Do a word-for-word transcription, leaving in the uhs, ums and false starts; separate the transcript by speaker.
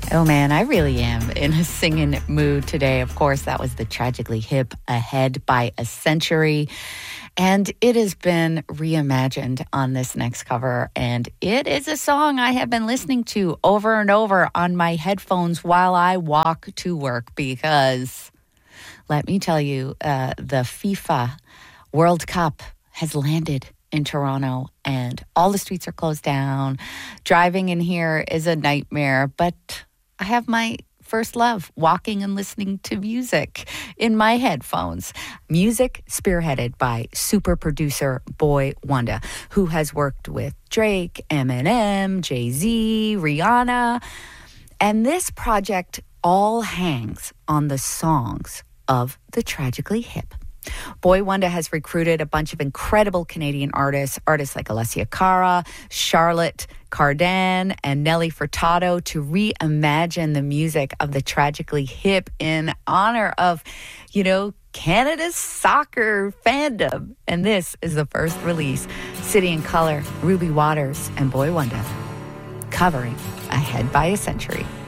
Speaker 1: Oh man, I really am in a singing mood today. Of course, that was the Tragically Hip, Ahead by a Century. And it has been reimagined on this next cover. And it is a song I have been listening to over and over on my headphones while I walk to work because, let me tell you, uh, the FIFA World Cup has landed in Toronto and all the streets are closed down. Driving in here is a nightmare, but I have my first love, walking and listening to music in my headphones. Music spearheaded by super producer Boy Wonder, who has worked with Drake, Eminem, Jay-Z, Rihanna. And this project all hangs on the songs of the Tragically Hip. Boy Wonder has recruited a bunch of incredible Canadian artists, artists like Alessia Cara, Charlotte Cardin, and Nelly Furtado to reimagine the music of the Tragically Hip in honor of, you know, Canada's soccer fandom. And this is the first release. City in Color, Ruby Waters, and Boy Wonder covering Ahead by a Century.